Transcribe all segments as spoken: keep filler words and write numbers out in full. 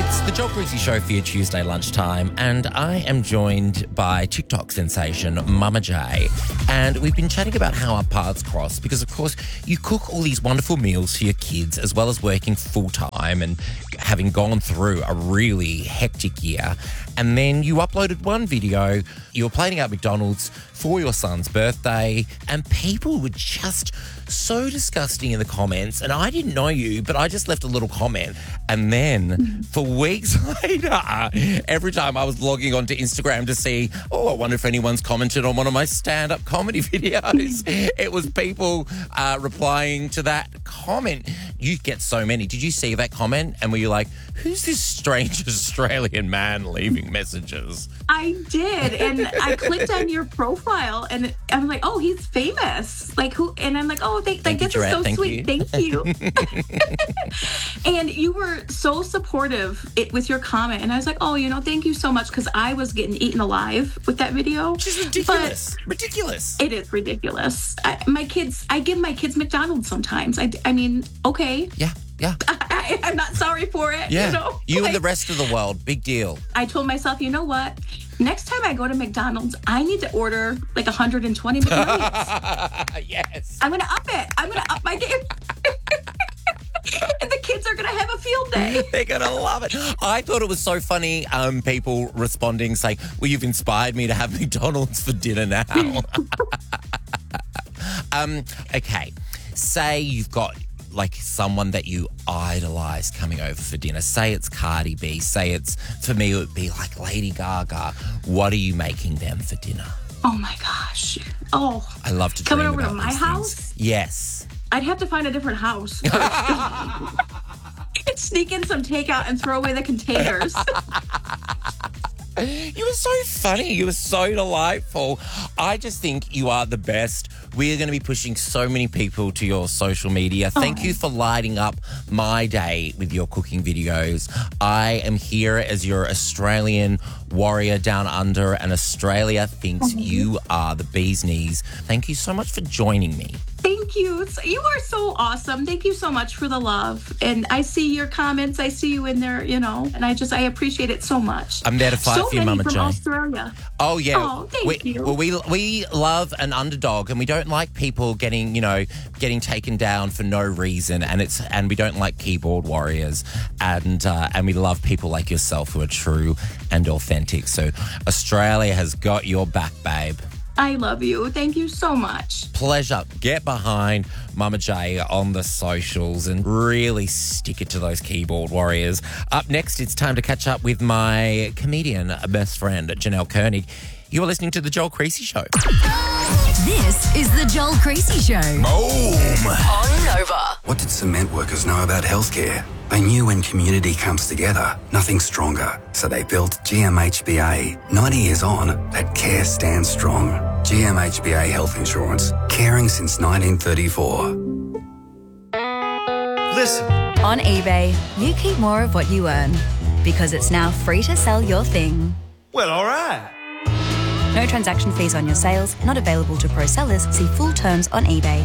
It's the Joel Creasy Show for your Tuesday lunchtime, and I am joined by TikTok sensation Mama J. And we've been chatting about how our paths cross because, of course, you cook all these wonderful meals for your kids as well as working full-time and having gone through a really hectic year. And then you uploaded one video, you were plating out McDonald's for your son's birthday, and people were just so disgusting in the comments. And I didn't know you, but I just left a little comment. And then for weeks later, every time I was logging onto Instagram to see, oh, I wonder if anyone's commented on one of my stand-up comedy videos, it was people uh, replying to that comment. You get so many. Did you see that comment? And were you like, who's this strange Australian man leaving messages? I did, and I clicked on your profile, and I'm like, oh, he's famous. Like who? And I'm like, oh, thank, thank like you, this is so Thank sweet. you. Thank you. And you were so supportive it, with your comment, and I was like, oh, you know, thank you so much, because I was getting eaten alive with that video. Which is ridiculous. But ridiculous. It is ridiculous. I, my kids, I give my kids McDonald's sometimes. I, I mean, okay. Yeah. Yeah. I, I'm not sorry for it. Yeah. You know? You like, and the rest of the world. Big deal. I told myself, you know what? Next time I go to McDonald's, I need to order like one hundred twenty McNuggets. Yes. I'm going to up it. I'm going to up my game. And the kids are going to have a field day. They're going to love it. I thought it was so funny, um, people responding saying, well, you've inspired me to have McDonald's for dinner now. um, okay. Say you've got like someone that you idolize coming over for dinner. Say it's Cardi B. Say it's, for me, it would be like Lady Gaga. What are you making them for dinner? Oh my gosh. Oh. I love to Coming dream over about to my these house? things. Yes. I'd have to find a different house. Sneak in some takeout and throw away the containers. You were so funny. You were so delightful. I just think you are the best. We're going to be pushing so many people to your social media. Thank oh. you for lighting up my day with your cooking videos. I am here as your Australian warrior down under, and Australia thinks oh. you are the bee's knees. Thank you so much for joining me. Thank you. You are so awesome. Thank you so much for the love. And I see your comments. I see you in there, you know, and I just, I appreciate it so much. I'm there to fight so for you, Mama from Jane. Australia. Oh, yeah. Oh, thank we, you. Well, we, we love an underdog, and we don't like people getting, you know, getting taken down for no reason. And it's, and we don't like keyboard warriors. And, uh, and we love people like yourself who are true and authentic. So Australia has got your back, babe. I love you. Thank you so much. Pleasure. Get behind Mama J on the socials and really stick it to those keyboard warriors. Up next, it's time to catch up with my comedian best friend, Janelle Koenig. You are listening to The Joel Creasy Show. This is The Joel Creasy Show. Boom! On Nova. What did cement workers know about healthcare? They knew when community comes together, nothing's stronger. So they built G M H B A. ninety years on, that care stands strong. G M H B A Health Insurance. Caring since nineteen thirty-four. Listen. On eBay, you keep more of what you earn because it's now free to sell your thing. Well, all right. No transaction fees on your sales, not available to pro sellers. See full terms on eBay.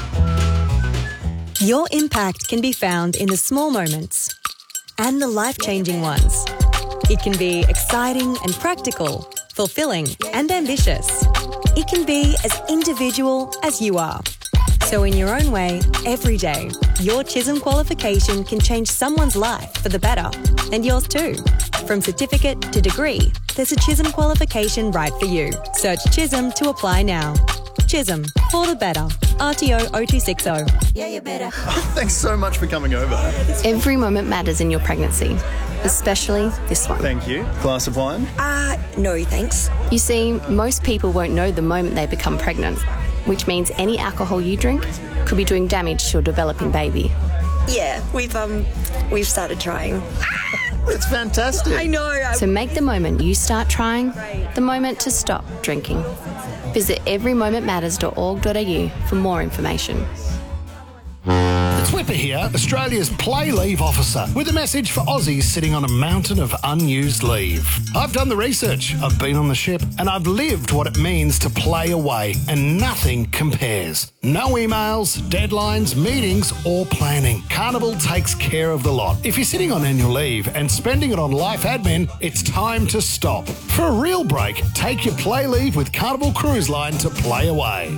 Your impact can be found in the small moments and the life-changing ones. It can be exciting and practical, fulfilling and ambitious. It can be as individual as you are. So in your own way, every day, your Chisholm qualification can change someone's life for the better, and yours too. From certificate to degree, there's a Chisholm qualification right for you. Search Chisholm to apply now. Chisholm, for the better. R T O zero two six zero. Yeah, you better. Thanks so much for coming over. Every moment matters in your pregnancy, especially this one. Thank you. Glass of wine? Uh, no, thanks. You see, most people won't know the moment they become pregnant, which means any alcohol you drink could be doing damage to your developing baby. Yeah, we've um, we've started trying. It's fantastic. I know. I... So make the moment you start trying the moment to stop drinking. Visit every moment matters dot org dot a u for more information. The Swipper here, Australia's play leave officer, with a message for Aussies sitting on a mountain of unused leave. I've done the research, I've been on the ship, and I've lived what it means to play away, and nothing compares. No emails, deadlines, meetings, or planning. Carnival takes care of the lot. If you're sitting on annual leave and spending it on life admin, it's time to stop. For a real break, take your play leave with Carnival Cruise Line to play away.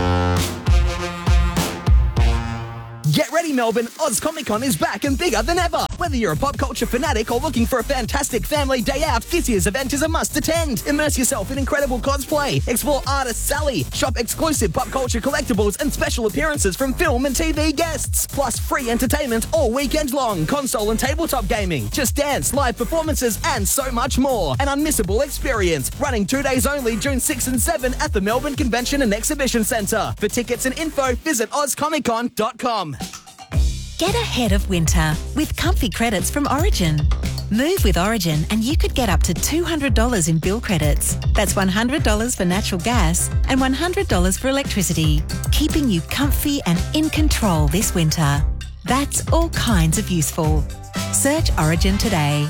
Get ready, Melbourne. Oz Comic Con is back and bigger than ever. Whether you're a pop culture fanatic or looking for a fantastic family day out, this year's event is a must attend. Immerse yourself in incredible cosplay, explore artist Sally, shop exclusive pop culture collectibles and special appearances from film and T V guests. Plus free entertainment all weekend long, console and tabletop gaming, Just Dance, live performances and so much more. An unmissable experience. Running two days only, June sixth and seventh at the Melbourne Convention and Exhibition Centre. For tickets and info, visit oz comic con dot com. Get ahead of winter with comfy credits from Origin. Move with Origin and you could get up to two hundred dollars in bill credits. That's one hundred dollars for natural gas and one hundred dollars for electricity, keeping you comfy and in control this winter. That's all kinds of useful. Search Origin today.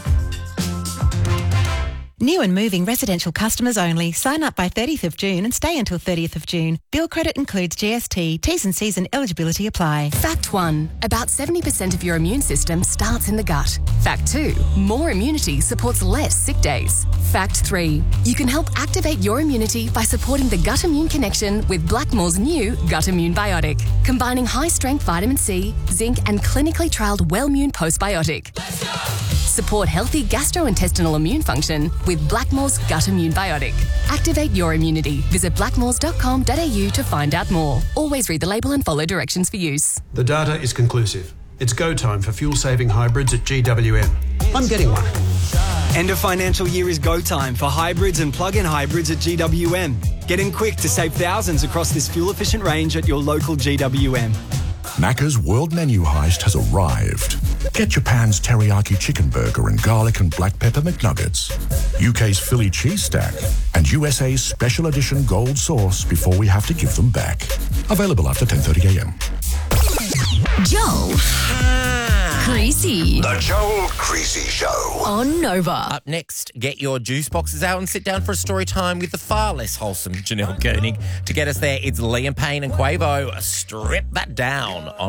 New and moving residential customers only. Sign up by thirtieth of June and stay until thirtieth of June. Bill credit includes G S T. T's and C's and eligibility apply. Fact one. About seventy percent of your immune system starts in the gut. Fact two. More immunity supports less sick days. Fact three. You can help activate your immunity by supporting the gut immune connection with Blackmore's new Gut Immune Biotic, combining high-strength vitamin C, zinc and clinically trialled Wellmune Postbiotic. Support healthy gastrointestinal immune function with Blackmore's Gut Immune Biotic. Activate your immunity. Visit blackmores dot com dot a u to find out more. Always read the label and follow directions for use. The data is conclusive. It's go time for fuel-saving hybrids at G W M. I'm getting one. End of financial year is go time for hybrids and plug-in hybrids at G W M. Get in quick to save thousands across this fuel-efficient range at your local G W M. Macca's World Menu Heist has arrived. Get Japan's teriyaki chicken burger and garlic and black pepper McNuggets, U K's Philly cheese stack, and U S A's special edition gold sauce before we have to give them back. Available after ten thirty a m. Joel. Creasy. The Joel Creasy Show. On Nova. Up next, get your juice boxes out and sit down for a story time with the far less wholesome Janelle Koenig. To get us there, it's Liam Payne and Quavo. Strip that down on